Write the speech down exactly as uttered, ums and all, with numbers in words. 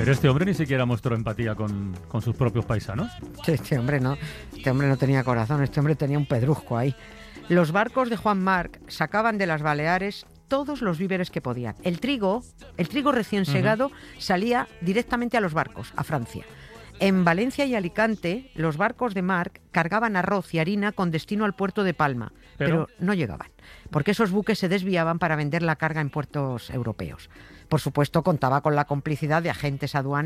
Pero este hombre ni siquiera mostró empatía con, con sus propios paisanos. Sí, este hombre no, este hombre no tenía corazón, este hombre tenía un pedrusco ahí. Los barcos de Juan Marc sacaban de las Baleares todos los víveres que podían. El trigo, el trigo recién segado, uh-huh. salía directamente a los barcos, a Francia. En Valencia y Alicante, los barcos de Marc cargaban arroz y harina con destino al puerto de Palma, pero, pero no llegaban, porque esos buques se desviaban para vender la carga en puertos europeos. Por supuesto, contaba con la complicidad de agentes aduaneros